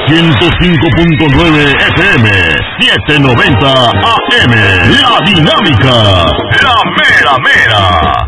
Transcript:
105.9 FM, 790 AM. La Dinámica, la mera mera.